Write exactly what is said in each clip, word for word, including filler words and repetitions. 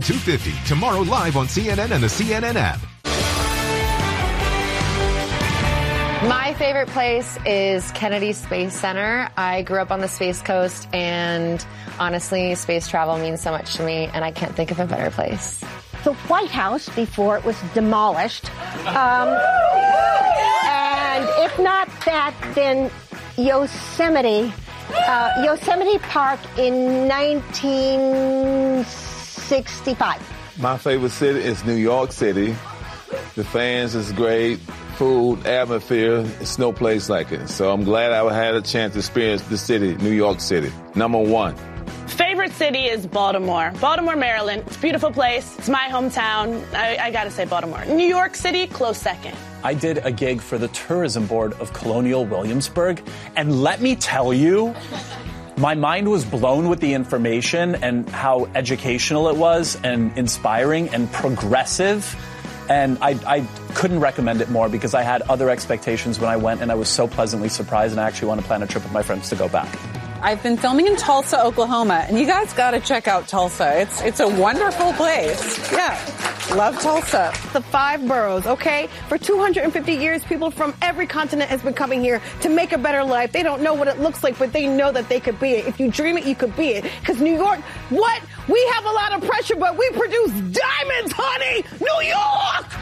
two fifty, tomorrow live on C N N and the C N N app. My favorite place is Kennedy Space Center. I grew up on the Space Coast, and honestly, space travel means so much to me, and I can't think of a better place. The White House before it was demolished. Um, and if not that, then Yosemite, uh, Yosemite Park in nineteen sixty-five. My favorite city is New York City. The fans is great. Food, atmosphere, there's no place like it. So I'm glad I had a chance to experience the city, New York City. Number one. Favorite city is Baltimore. Baltimore, Maryland. It's a beautiful place. It's my hometown. I, I gotta say Baltimore. New York City, close second. I did a gig for the tourism board of Colonial Williamsburg, and let me tell you, my mind was blown with the information and how educational it was and inspiring and progressive. And I, I couldn't recommend it more because I had other expectations when I went, and I was so pleasantly surprised, and I actually want to plan a trip with my friends to go back. I've been filming in Tulsa, Oklahoma, and you guys got to check out Tulsa. It's it's a wonderful place. Yeah, love Tulsa. The five boroughs, okay? For two hundred fifty years, people from every continent has been coming here to make a better life. They don't know what it looks like, but they know that they could be it. If you dream it, you could be it. Because New York, what? We have a lot of pressure, but we produce diamonds, honey! New York!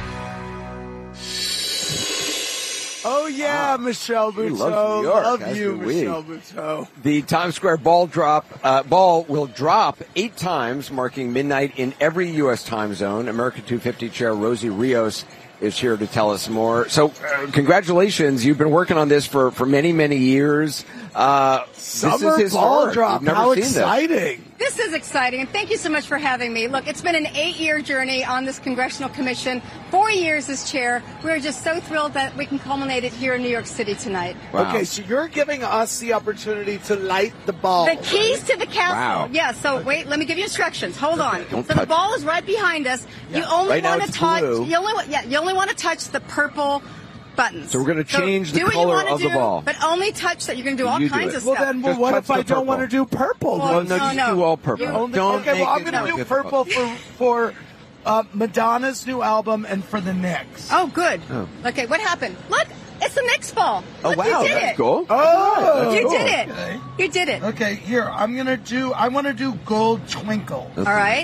Oh, yeah, wow. Michelle Buteau. New York, Love you, Michelle Buteau. The Times Square ball drop uh, ball will drop eight times, marking midnight in every U S time zone. America two fifty chair Rosie Rios is here to tell us more. So, uh, congratulations. You've been working on this for, for many, many years. Uh, Summer this is ball drop. How exciting. This. this is exciting, and thank you so much for having me. Look, it's been an eight-year journey on this congressional commission, four years as chair. We're just so thrilled that we can culminate it here in New York City tonight. Wow. Okay, so you're giving us the opportunity to light the ball. The keys right? to the castle. Wow. Yeah, so wait, let me give you instructions. Hold on. Don't so touch. The ball is right behind us. Yeah. You only right want now to it's touch blue. you only yeah, you only want to touch the purple buttons. So we're going to change so the do what color you of do, the ball. But only touch that. You're going to do all you kinds do of well, stuff. Then, well, just what if the I don't purple. want to do purple? Well, well no, no, just no. do all purple. You, don't okay, make well, I'm it going to do difficult. purple for, for uh, Madonna's new album and for the Knicks. Oh, good. Oh. Okay, what happened? Look, it's the Knicks ball. Oh, Look, wow, you did that's it. cool. Oh, that's you cool. did it. Okay. You did it. Okay, here, I'm going to do, I want to do Gold Twinkle. All right.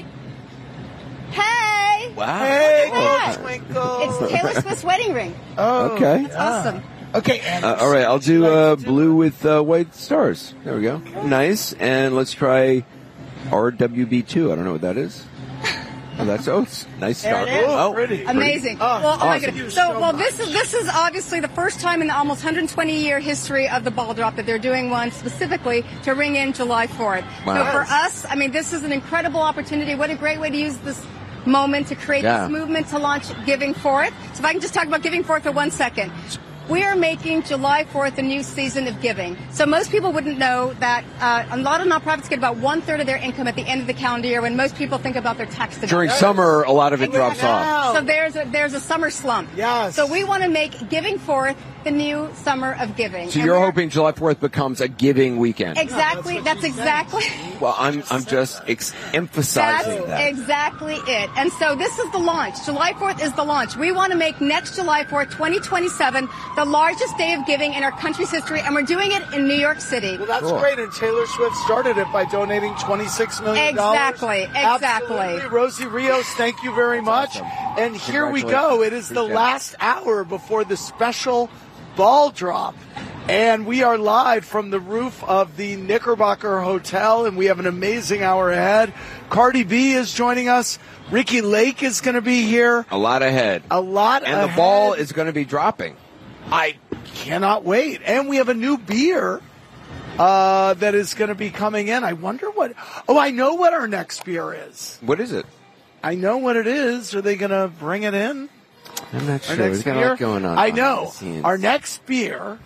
Hey. Wow. Hey, Look at Gold that. Twinkle. It's Taylor Swift's wedding ring. Oh, Okay. It's awesome. Okay, and Uh, all right, I'll do uh, blue with uh, white stars. There we go. Nice. And let's try R W B two. I don't know what that is. Oh, that's oh, it's nice There star. it is. Oh, Pretty. Amazing. Oh, well, oh my awesome. goodness. So, well, this is this is obviously the first time in the almost one hundred twenty year history of the ball drop that they're doing one specifically to ring in July fourth. Wow. So for us, I mean, this is an incredible opportunity. What a great way to use this moment to create Yeah. this movement to launch Giving Forth. So if I can just talk about Giving Forth for one second. We are making July fourth a new season of giving. So most people wouldn't know that uh, a lot of nonprofits get about one-third of their income at the end of the calendar year when most people think about their tax deductions. During summer, a lot of it drops off. So there's a, there's a summer slump. Yes. So we want to make Giving Forth the new summer of giving. So And you're we're- hoping July fourth becomes a giving weekend. Exactly. That's exactly. Well, I'm I'm just ex- emphasizing That's that. exactly it. And so this is the launch. July fourth is the launch. We want to make next July fourth, twenty twenty-seven, the largest day of giving in our country's history, and we're doing it in New York City. Well, that's Cool. great, and Taylor Swift started it by donating twenty-six million dollars. Exactly, exactly. Absolutely. Rosie Rios, thank you very much. awesome. And here we go. It is the Appreciate it. last hour before the special ball drop. And we are live from the roof of the Knickerbocker Hotel, and we have an amazing hour ahead. Cardi B is joining us. Ricky Lake is going to be here. A lot ahead. A lot And ahead. the ball is going to be dropping. I cannot wait. And we have a new beer uh, that is going to be coming in. I wonder what... Oh, I know what our next beer is. What is it? I know what it is. Are they going to bring it in? I'm not Our sure. next We've got a beer? lot going on. I behind know. the scenes. Our next beer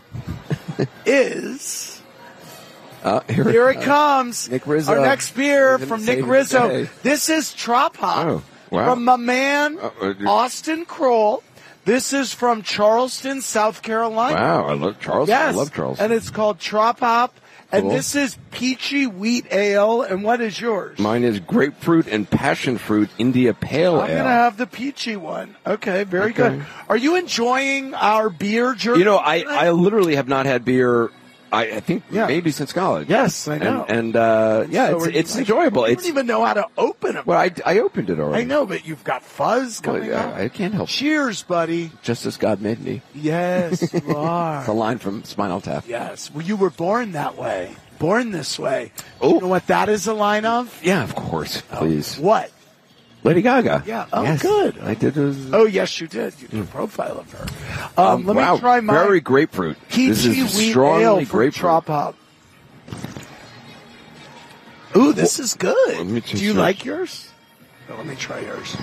is... Uh, here, Here it comes. Nick Rizzo. Our next beer He's from gonna Nick save it Rizzo. today. This is Trop Hop Oh, wow. from my man, Uh, uh, Austin Kroll. This is from Charleston, South Carolina. Wow, I love Charles. Yes. I love Charles. And it's called Trop Hop. And Cool. this is peachy wheat ale. And what is yours? Mine is grapefruit and passion fruit India Pale I'm Ale. going to have the peachy one. Okay, very Okay. good. Are you enjoying our beer journey? You know, I, I literally have not had beer, I, I think, Yeah. maybe since college. Yes, I know. And, and uh, yeah, So it's, are you it's like- enjoyable. You It's don't even know how to open them. Well, I, I opened it already. I know, but you've got fuzz Well, coming out. I, I can't help it. Cheers, buddy. Just as God made me. Yes, you are. It's a line from Spinal Tap. Yes. Well, you were born that way. Born this way. Oh. You know what that is a line of? Yeah, of course. Please. What? Lady Gaga. Yeah. Oh, Yes. good. I did. A, Oh, yes, you did. You did a profile of her. Um, um, let wow, me try my very grapefruit. This peachy is wheat strongly ale from grapefruit. Trop Hop. Ooh, this is good. Let me just Do you try- like yours? Oh, let me try yours.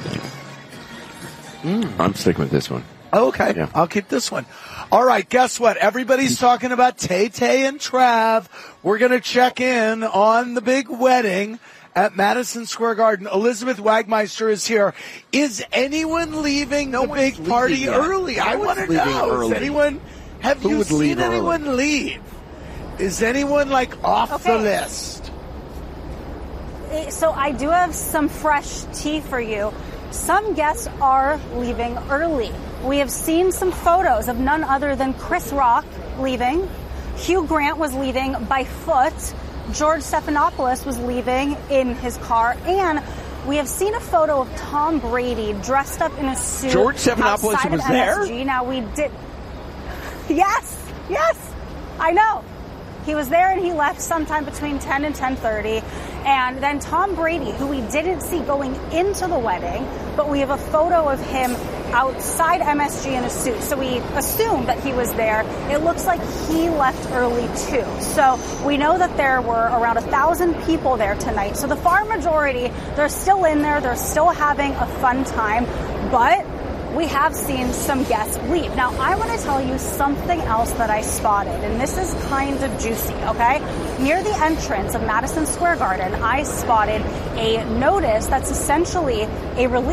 I'm sticking with this one. Oh, okay. Yeah. I'll keep this one. All right, guess what? Everybody's talking about Tay-Tay and Trav. We're going to check in on the big wedding at Madison Square Garden. Elizabeth Wagmeister is here. Is anyone leaving No the one's big party leaving yet. early? No I one's want to leaving know. early. Is anyone, have Who you would seen leave early? anyone leave? Is anyone like off the Okay. list? So I do have some fresh tea for you. Some guests are leaving early. We have seen some photos of none other than Chris Rock leaving. Hugh Grant was leaving by foot. George Stephanopoulos was leaving in his car. And we have seen a photo of Tom Brady dressed up in a suit. George Stephanopoulos outside was of there? M S G. Now we did. Yes, yes, I know. He was there and he left sometime between ten and ten thirty. And then Tom Brady, who we didn't see going into the wedding, but we have a photo of him outside M S G in a suit. So we assume that he was there. It looks like he left early too. So we know that there were around a thousand people there tonight. So the far majority, they're still in there. They're still having a fun time. But we have seen some guests leave. Now, I want to tell you something else that I spotted, and this is kind of juicy, okay? Near the entrance of Madison Square Garden, I spotted a notice that's essentially a release